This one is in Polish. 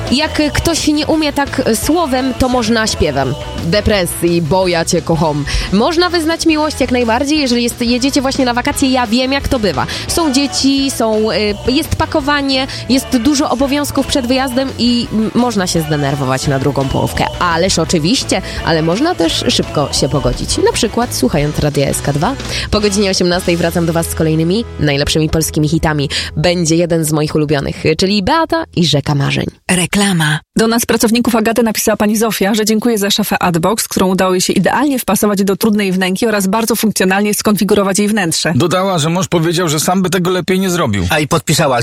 Jak ktoś nie umie tak słowem, to można śpiewem. Depresji, bo ja cię kocham. Można wyznać miłość jak najbardziej, jeżeli jedziecie właśnie na wakacje, ja wiem jak to bywa. Są dzieci, jest pakowanie, jest dużo obowiązków przed wyjazdem i można się zdenerwować na drugą połówkę. Ależ oczywiście, ale można też szybko się pogodzić. Na przykład słuchając Radia SK2. Po godzinie 18 wracam do Was z kolejnymi najlepszymi polskimi hitami. Będzie jeden z moich ulubionych, czyli Beata i Rzeka Marzeń. Reklama. Do nas, pracowników Agaty, napisała pani Zofia, że dziękuję za szafę Adbox, którą udało jej się idealnie wpasować do trudnej wnęki oraz bardzo funkcjonalnie skonfigurować jej wnętrze. Dodała, że mąż powiedział, że sam by tego lepiej nie zrobił. A i podpisała